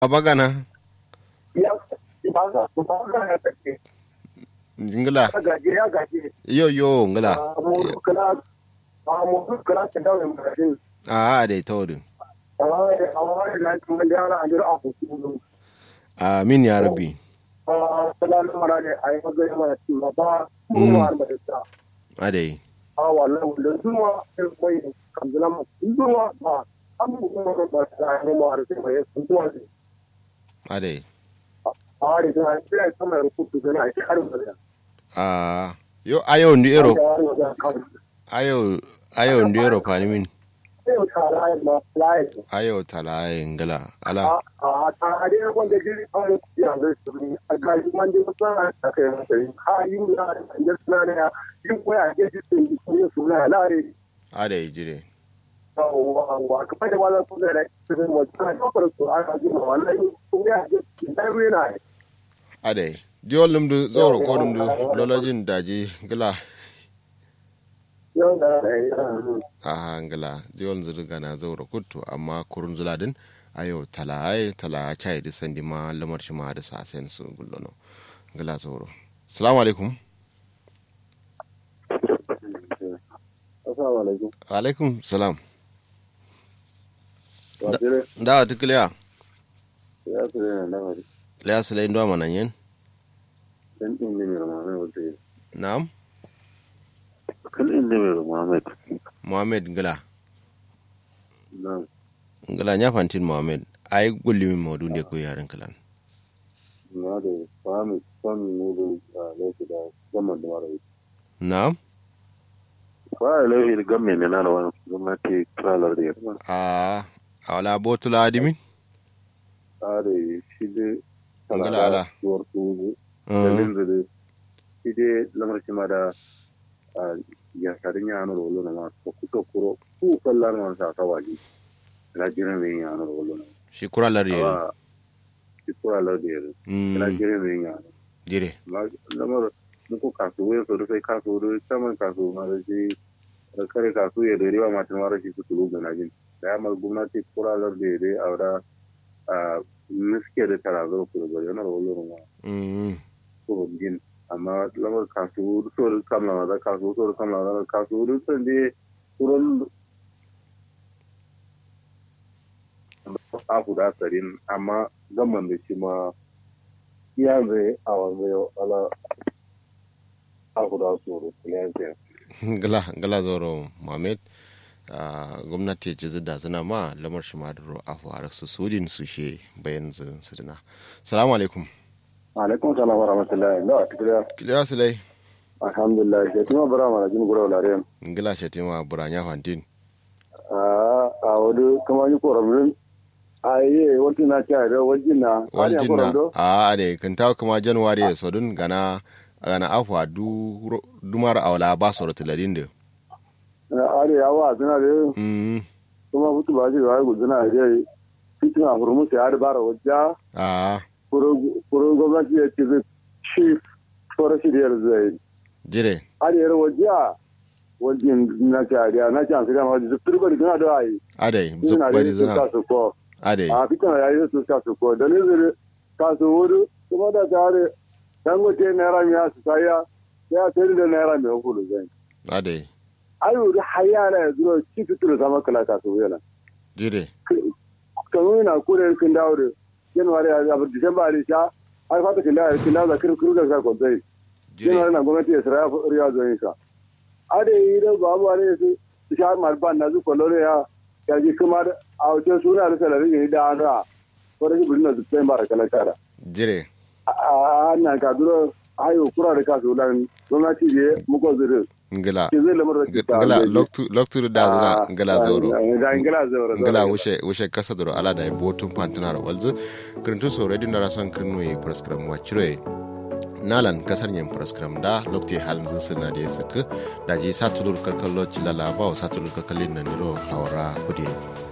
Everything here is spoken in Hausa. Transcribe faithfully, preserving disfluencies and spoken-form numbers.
abagana ya ba ga ba ga ya take ngila gaje ya gaje yo yo ngila mu kala mu kala ta dawo mu rashin a dai tawdin ah ah na kuma da ana ajira a hukumu amin ya rabbi ah salamu alaikum ai magana ma ci ba mu war da ta adai ah wallahi da zuwa sai mai kamzala mu zuwa ba an mu kuma ba ta mu war sai mai sun zuwa adai ah da sai sama rubutu da ai har da ah yo ayo ndi ero ayo ayo ndi ero pani min ayo tara ma fly ayo tala ngala ala a a dai ko da jiri an ya da su ne a ga man da sa ta kai sai ha yin da da suna ne yin ko ya ga jiri ne su na lare adai jire to wa wa ka da wala ku da su ne mu ta ko su a ga jiri wallahi ku ya ga da rena adai diol numdu zoro ko numdu lolojin daji ngala yau da a ngala diol zurga na zoro kuttu amma kurun zuladin ayo tala ay tala chai di sandi ma lamar shi ma da sasen su gullono ngala zoro assalamu alaikum assalamu alaikum alaikum salam wa dire da tikliya ya tsere na wari la salai ndo mananyen dan din ne Muhammad wato na'am kan din ne Muhammad Muhammad ngala na'am ngala nya fantin Muhammad ay gulli min modu de ko yaran kalan na da fami fami ne da lafi da zaman da mara na'am fa lafi da gamme ne na da wani gwamnati tralar da yarda a awala botula adimin are shi de ngala ala war su dalilin da shi de lamar shi ma da ya sarin ya no rolo na ma ko ko kuro ku kallar man sa tawaji la jira me ya no rolo na shi kura lari yere shi kura lari yere la jira me ya jire lamar muku kasu we so sai kasu do saman kasu ma da shi da kare kasu ya da riwa matan mara shi su tulu na jin da mal gwamnati kura lari yere aura a miske da tarazar ku da yana rolo na mm ko jin amma lamar kasu so da kamla da kasu so da kamla da kasu da sun je kuran aku da sarin amma zaman da shi ma ya zai a wanzu ala aku da so da yanzu gala gala zoro Muhammad gwamnati ce zida zina ma lamar shi ma da afu a su sudin su she bayan su dina salamu alaikum alaikum salam wa rahmatullahi la tikira kiliya silai alhamdulillah ke tuma bara mana jin gura lare ngila shetima buranya fantin a a wadu kuma ni koramin aye wata na ta da wajina wajina a ade kan tawo kuma january so dun gana gana afu du dumar awla ba so rotladin de are yawa suna da mm kuma hutu ba ji ba guduna dai fitin a hurmu sai har bara wajja a kuro gwamnati ya ce zai chief forest da zai jire ariyar wajiya wajen na tariya na can su gama wajen turbar suna da wayi adai zubbari zina adai a fitan yayi su ka su ko da ne zai kasu wuri kuma da tare dangote naira miya su saya ya sayar da naira miya hudu zai adai ayo da hayya na zuwa cikin turu sama kala kasu yana jire kanu na kure kin dawo da january a abu december ne sha ai fata kin dawo kin dawo da kir kir da ka ko dai january na gwamnati Isra'a riya zo yin sa ade idan babu ne su sha marban na zu kolore ya ya ji kuma a wajen suna da salari ne da an ra ko da bin na september kala kara jire a nan ka duro ayo kura da kasu lan gwamnati je muko zuru ngala ngala loktu loktu da zura ngala zoro ngala zoro ngala wushe wushe kasa doro ala da botun pantina ro walzu krinto so ready na rasan krinno e prescribe wa chire nalan kasar yin prescribe da lokti halin suna da suka da ji satulur kalkallo cilala ba satulur kalkalin nan ro hawara kudi